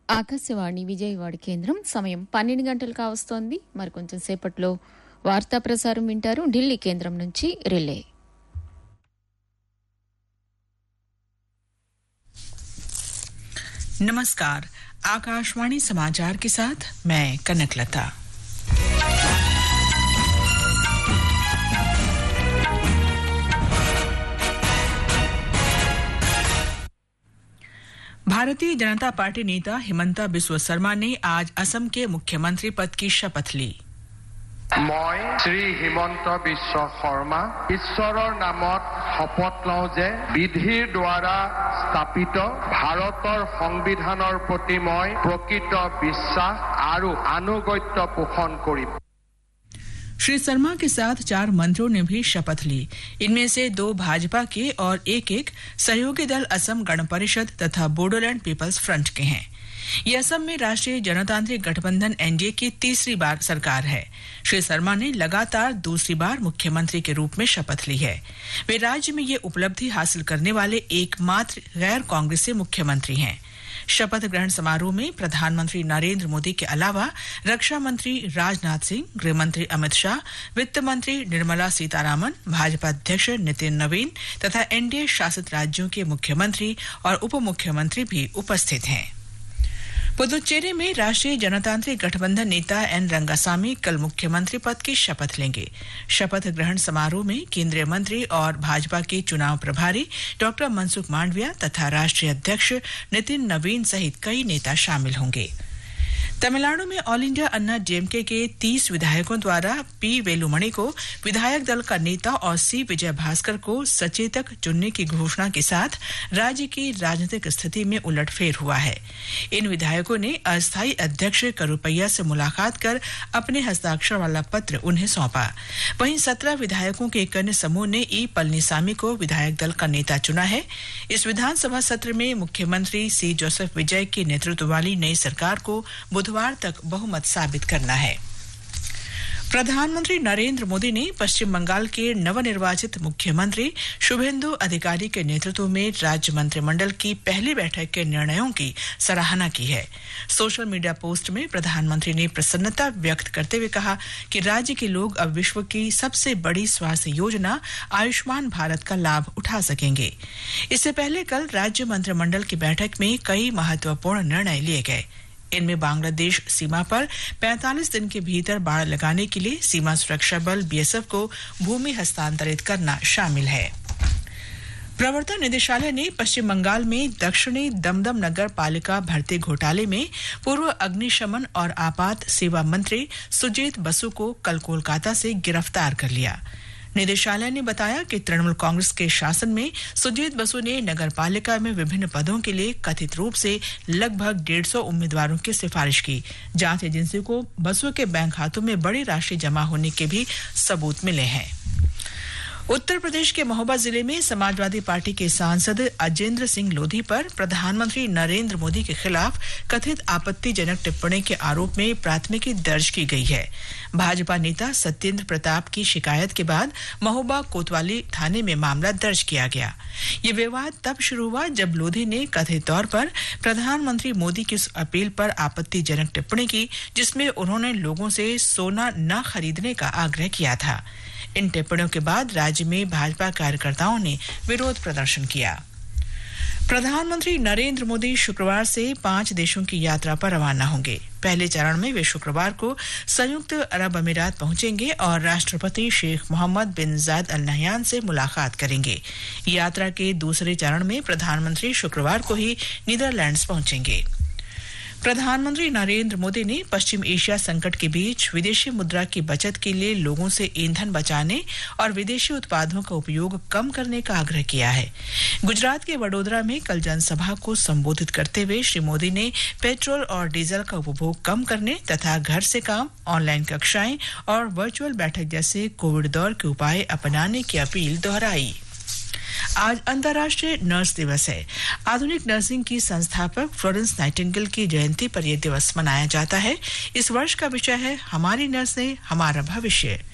ఆకాశవాణి విజయవాడ కేంద్రం సమయం 12 గంటలు కావస్తోంది. మరి కొంచెం సేపట్లో వార్తా ప్రసారం వింటారు. ఢిల్లీ కేంద్రం నుంచి రిలే. नमस्कार, आकाशवाणी समाचार के साथ मैं कनकलता। भारतीय जनता पार्टी नेता हिमंता बिस्वा शर्मा ने आज असम के मुख्यमंत्री पद की शपथ ली। মই শ্ৰী হিমন্ত বিশ্ব শৰ্মা ঈশ্বৰৰ নামত শপত লওঁ যে বিধিৰ দ্বাৰা স্থাপিত ভাৰতৰ সংবিধানৰ প্ৰতি মই প্ৰকৃত বিশ্বাস আৰু আনুগত্য পোষণ কৰিম। श्री शर्मा के साथ 4 मंत्रियों ने भी शपथ ली। इनमें से 2 भाजपा के और एक सहयोगी दल असम गण परिषद तथा बोडोलैंड पीपल्स फ्रंट के हैं। ये असम में राष्ट्रीय जनतांत्रिक गठबंधन एनडीए की तीसरी बार सरकार है। श्री शर्मा ने लगातार दूसरी बार मुख्यमंत्री के रूप में शपथ ली है। वे राज्य में ये उपलब्धि हासिल करने वाले एकमात्र गैर कांग्रेसी मुख्यमंत्री हैं। शपथ ग्रहण समारोह में प्रधानमंत्री नरेंद्र मोदी के अलावा रक्षा मंत्री राजनाथ सिंह, गृह मंत्री अमित शाह, वित्त मंत्री निर्मला सीतारामन, भाजपा अध्यक्ष नितिन नवीन तथा एनडीए शासित राज्यों के मुख्यमंत्री और उप मुख्यमंत्री भी उपस्थित हैं। पुदुचेरी में राष्ट्रीय जनतांत्रिक गठबंधन नेता एन रंगासामी कल मुख्यमंत्री पद की शपथ लेंगे। शपथ ग्रहण समारोह में केंद्रीय मंत्री और भाजपा के चुनाव प्रभारी डॉक्टर मनसुख मांडविया तथा राष्ट्रीय अध्यक्ष नितिन नवीन सहित कई नेता शामिल होंगे। तमिलनाडु में ऑल इंडिया अन्ना डीएमके के 30 विधायकों द्वारा पी वेलुमणि को विधायक दल का नेता और सी विजय भास्कर को सचेतक चुनने की घोषणा के साथ राज्य की राजनीतिक स्थिति में उलटफेर हुआ है। इन विधायकों ने अस्थायी अध्यक्ष करुपैया से मुलाकात कर अपने हस्ताक्षर वाला पत्र उन्हें सौंपा। वहीं 17 विधायकों के एक अन्य समूह ने ई पलनीसामी को विधायक दल का नेता चुना है। इस विधानसभा सत्र में मुख्यमंत्री सी जोसेफ विजय के नेतृत्व वाली नई सरकार को बुधवार तक बहुमत साबित करना है। प्रधानमंत्री नरेंद्र मोदी ने पश्चिम बंगाल के नवनिर्वाचित मुख्यमंत्री शुभेंदु अधिकारी के नेतृत्व में राज्य मंत्रिमंडल की पहली बैठक के निर्णयों की सराहना की है। सोशल मीडिया पोस्ट में प्रधानमंत्री ने प्रसन्नता व्यक्त करते हुए कहा कि राज्य के लोग अब विश्व की सबसे बड़ी स्वास्थ्य योजना आयुष्मान भारत का लाभ उठा सकेंगे। इससे पहले कल राज्य मंत्रिमंडल की बैठक में कई महत्वपूर्ण निर्णय लिए गए। इनमें बांग्लादेश सीमा पर 45 दिन के भीतर बाड़ लगाने के लिए सीमा सुरक्षा बल बीएसएफ को भूमि हस्तांतरित करना शामिल है। प्रवर्तन निदेशालय ने पश्चिम बंगाल में दक्षिणी दमदम नगर पालिका भर्ती घोटाले में पूर्व अग्निशमन और आपात सेवा मंत्री सुजीत बसु को कल कोलकाता से गिरफ्तार कर लिया। निदेशालय ने बताया कि तृणमूल कांग्रेस के शासन में सुजीत बसु ने नगर पालिका में विभिन्न पदों के लिए कथित रूप से लगभग 150 उम्मीदवारों की सिफारिश की। जांच एजेंसी को बसु के बैंक खातों में बड़ी राशि जमा होने के भी सबूत मिले हैं। उत्तर प्रदेश के महोबा जिले में समाजवादी पार्टी के सांसद अजेंद्र सिंह लोधी पर प्रधानमंत्री नरेंद्र मोदी के खिलाफ कथित आपत्तिजनक टिप्पणी के आरोप में प्राथमिकी दर्ज की गई है। भाजपा नेता सत्येंद्र प्रताप की शिकायत के बाद महोबा कोतवाली थाने में मामला दर्ज किया गया। ये विवाद तब शुरू हुआ जब लोधी ने कथित तौर पर प्रधानमंत्री मोदी की उस अपील पर आपत्तिजनक टिप्पणी की जिसमें उन्होंने लोगों से सोना न खरीदने का आग्रह किया था। इन टिप्पणियों के बाद राज्य में भाजपा कार्यकर्ताओं ने विरोध प्रदर्शन किया। प्रधानमंत्री नरेंद्र मोदी शुक्रवार से 5 देशों की यात्रा पर रवाना होंगे। पहले चरण में वे शुक्रवार को संयुक्त अरब अमीरात पहुंचेंगे और राष्ट्रपति शेख मोहम्मद बिन जायद अल नहयान से मुलाकात करेंगे। यात्रा के दूसरे चरण में प्रधानमंत्री शुक्रवार को ही नीदरलैंड्स पहुंचेंगे। प्रधानमंत्री नरेंद्र मोदी ने पश्चिम एशिया संकट के बीच विदेशी मुद्रा की बचत के लिए लोगों से ईंधन बचाने और विदेशी उत्पादों का उपयोग कम करने का आग्रह किया है। गुजरात के वडोदरा में कल जनसभा को संबोधित करते हुए श्री मोदी ने पेट्रोल और डीजल का उपभोग कम करने तथा घर से काम, ऑनलाइन कक्षाएं और वर्चुअल बैठक जैसे कोविड दौर के उपाय अपनाने की अपील दोहराई। आज अंतर्राष्ट्रीय नर्स दिवस है। आधुनिक नर्सिंग की संस्थापक फ्लोरेंस नाइटिंगेल की जयंती पर यह दिवस मनाया जाता है। इस वर्ष का विषय है हमारी नर्सें हमारा भविष्य।